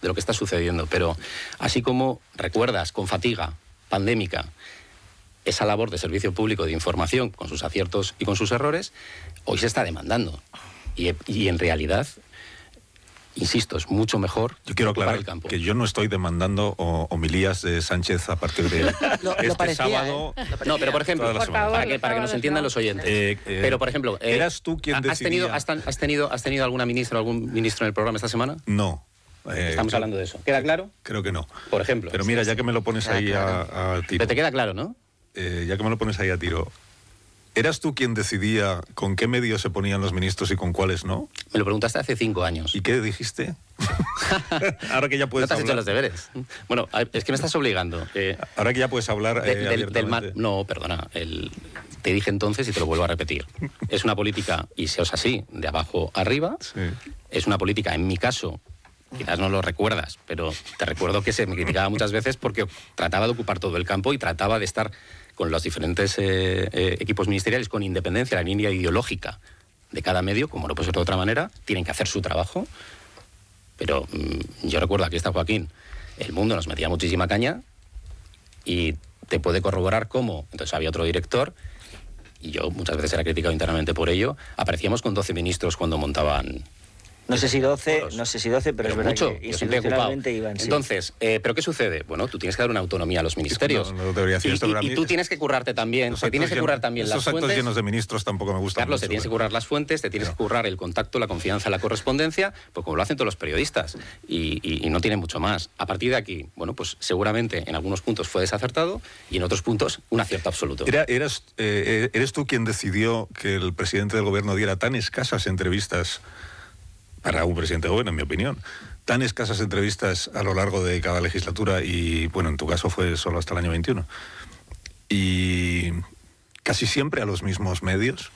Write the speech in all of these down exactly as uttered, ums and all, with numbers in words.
de lo que está sucediendo, pero así como recuerdas con fatiga pandémica esa labor de servicio público de información con sus aciertos y con sus errores, hoy se está demandando. Y, y en realidad, insisto, es mucho mejor. Yo quiero aclarar el campo. que yo no estoy demandando o, homilías de Sánchez a partir de lo, este lo parecía, sábado. ¿eh? Lo no, pero por ejemplo, por favor, para que, para que nos entiendan los oyentes. Eh, eh, pero por ejemplo, eh, ¿eras tú quien has decidía? Tenido, has, has, tenido, ¿Has tenido alguna ministra o algún ministro en el programa esta semana? No. Eh, Estamos creo, hablando de eso. ¿Queda claro? Creo que no. Por ejemplo. Pero mira, ya que me lo pones ahí claro. a, a tiro. Pero te queda claro, ¿no? Eh, ya que me lo pones ahí a tiro. ¿Eras tú quien decidía con qué medios se ponían los ministros y con cuáles no? Me lo preguntaste hace cinco años. ¿Y qué dijiste? Ahora que ya puedes no te has hablar. hecho los deberes. Bueno, es que me estás obligando. Eh, Ahora que ya puedes hablar de, eh, del, abiertamente. del mar, no, perdona. El, te dije entonces y te lo vuelvo a repetir. Es una política, y si es así, de abajo arriba. Sí. Es una política, en mi caso, quizás no lo recuerdas, pero te recuerdo que se me criticaba muchas veces porque trataba de ocupar todo el campo y trataba de estar con los diferentes eh, eh, equipos ministeriales con independencia, la línea ideológica de cada medio, como no puede ser de otra manera, tienen que hacer su trabajo. Pero mmm, yo recuerdo, aquí está Joaquín, El Mundo nos metía muchísima caña y te puede corroborar cómo. Entonces había otro director y yo muchas veces era criticado internamente por ello. Aparecíamos con doce ministros cuando montaban... No sé si doce, Foros. no sé si doce, pero, pero es verdad mucho, que yo siempre he ocupado. Iban, sí. Entonces, eh, ¿pero qué sucede? Bueno, tú tienes que dar una autonomía a los ministerios. No, no debería decir y, esto, y, y tú tienes que currarte también. Te tienes que currar también las fuentes. Esos actos llenos de ministros tampoco me gustan. Carlos, mucho, te tienes pero... que currar las fuentes, te tienes pero... que currar el contacto, la confianza, la correspondencia, pues como lo hacen todos los periodistas. Y, y, y no tiene mucho más. A partir de aquí, bueno, pues seguramente en algunos puntos fue desacertado y en otros puntos un acierto absoluto. Era, eras, eh, ¿Eres tú quien decidió que el presidente del gobierno diera tan escasas entrevistas para un presidente joven, en mi opinión, tan escasas entrevistas a lo largo de cada legislatura y, bueno, en tu caso fue solo hasta el año veintiuno, y casi siempre a los mismos medios?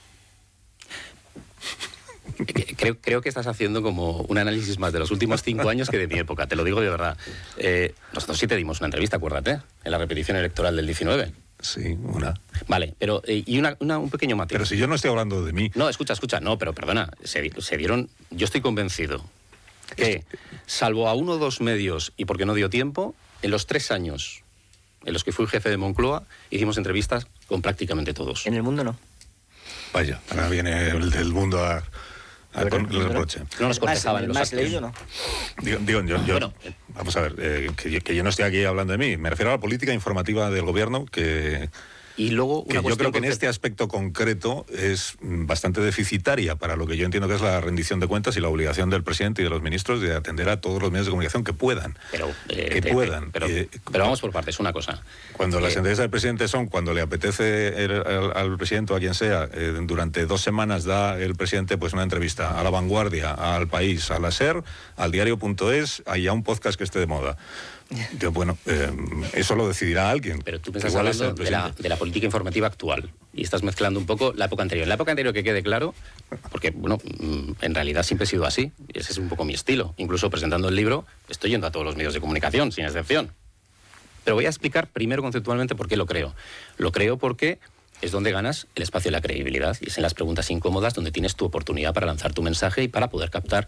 Creo, creo que estás haciendo como un análisis más de los últimos cinco años que de mi época, te lo digo de verdad. Eh, nosotros sí te dimos una entrevista, acuérdate, en la repetición electoral del diecinueve. Sí, una. Vale, pero eh, y una, una, un pequeño matiz. Pero si yo no estoy hablando de mí. No, escucha, escucha, no, pero perdona, se, se dieron, yo estoy convencido que, salvo a uno o dos medios, y porque no dio tiempo, en los tres años en los que fui jefe de Moncloa, hicimos entrevistas con prácticamente todos. En El Mundo no. Vaya, ahora viene el del Mundo a... Ah, con el reproche. No nos contestaban los más actos. leído, ¿no? Digo, digo yo, yo bueno, vamos a ver, eh, que, yo, que yo no estoy aquí hablando de mí, me refiero a la política informativa del gobierno que... Y luego que yo creo que en este aspecto concreto es bastante deficitaria para lo que yo entiendo que es la rendición de cuentas y la obligación del presidente y de los ministros de atender a todos los medios de comunicación que puedan. Pero, eh, que te, puedan. Pero, eh, pero vamos por partes, una cosa. Cuando eh, las entrevistas del presidente son cuando le apetece el, al, al presidente o a quien sea, eh, durante dos semanas da el presidente pues una entrevista a La Vanguardia, al País, a la SER, al diario punto es, y a un podcast que esté de moda. Yo, bueno, eh, eso lo decidirá alguien. Pero tú me estás hablando de la, de la política informativa actual y estás mezclando un poco la época anterior. La época anterior, que quede claro, porque, bueno, en realidad siempre he sido así, y ese es un poco mi estilo. Incluso presentando el libro, estoy yendo a todos los medios de comunicación, sin excepción. Pero voy a explicar primero conceptualmente por qué lo creo. Lo creo porque es donde ganas el espacio de la credibilidad y es en las preguntas incómodas donde tienes tu oportunidad para lanzar tu mensaje y para poder captar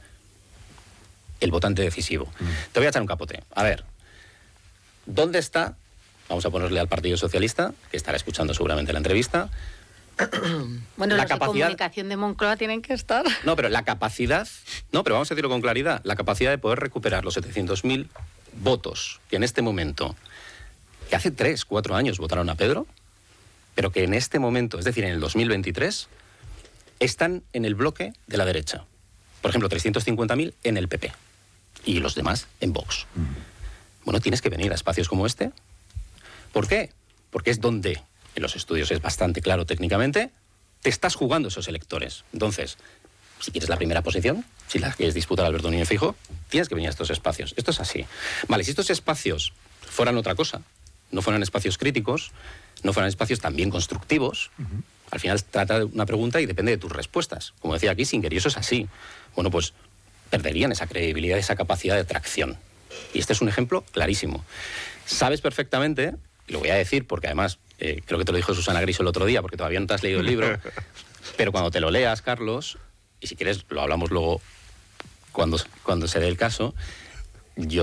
el votante decisivo. Mm. Te voy a echar un capote. A ver, ¿dónde está, vamos a ponerle al Partido Socialista, que estará escuchando seguramente la entrevista? Bueno, la los capacidad... de comunicación de Moncloa tienen que estar. No, pero la capacidad, no, pero vamos a decirlo con claridad, la capacidad de poder recuperar los setecientos mil votos que en este momento, que hace tres, cuatro años votaron a Pedro, pero que en este momento, es decir, en el dos mil veintitrés, están en el bloque de la derecha. Por ejemplo, trescientos cincuenta mil en el P P y los demás en Vox. Mm. Bueno, tienes que venir a espacios como este. ¿Por qué? Porque es donde, en los estudios es bastante claro técnicamente, te estás jugando esos electores. Entonces, si quieres la primera posición, si la quieres disputar Alberto Núñez Feijóo, tienes que venir a estos espacios. Esto es así. Vale, si estos espacios fueran otra cosa, no fueran espacios críticos, no fueran espacios también constructivos, uh-huh. Al final trata de una pregunta y depende de tus respuestas. Como decía Kissinger, y eso es así. Bueno, pues perderían esa credibilidad, esa capacidad de atracción. Y este es un ejemplo clarísimo. Sabes perfectamente, y lo voy a decir porque además eh, creo que te lo dijo Susana Griso el otro día, porque todavía no te has leído el libro, pero cuando te lo leas, Carlos, y si quieres lo hablamos luego cuando, cuando se dé el caso, yo